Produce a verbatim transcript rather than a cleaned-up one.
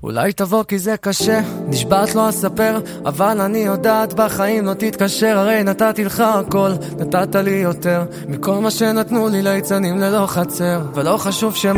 אולי תבוא כי זה קשה, נשבעת לא אספר, אבל אני יודעת בחיים לא תתקשר, הרי נתתי לך הכל, נתת לי יותר מכל מה שנתנו לי ליצנים ללא חצר, ולא חשוב שמה